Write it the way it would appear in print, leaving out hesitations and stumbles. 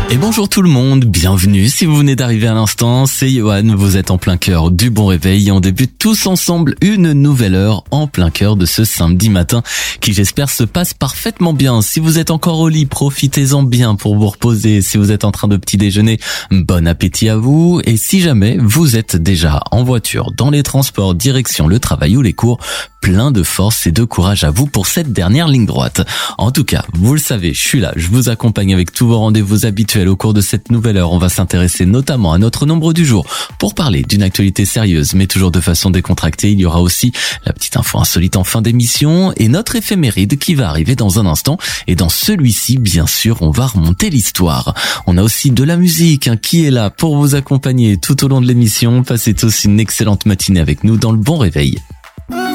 Et bonjour tout le monde, bienvenue. Si vous venez d'arriver à l'instant, c'est Johan, vous êtes en plein cœur du bon réveil et on débute tous ensemble une nouvelle heure en plein cœur de ce samedi matin qui j'espère se passe parfaitement bien. Si vous êtes encore au lit, profitez-en bien pour vous reposer. Si vous êtes en train de petit déjeuner, bon appétit à vous. Et si jamais vous êtes déjà en voiture, dans les transports, direction le travail ou les cours, plein de force et de courage à vous pour cette dernière ligne droite. En tout cas, vous le savez, je suis là, je vous accompagne avec tous vos rendez-vous habituels. Au cours de cette nouvelle heure, on va s'intéresser notamment à notre nombre du jour pour parler d'une actualité sérieuse, mais toujours de façon décontractée. Il y aura aussi la petite info insolite en fin d'émission et notre éphéméride qui va arriver dans un instant. Et dans celui-ci, bien sûr, on va remonter l'histoire. On a aussi de la musique qui est là pour vous accompagner tout au long de l'émission. Passez tous une excellente matinée avec nous dans le bon réveil.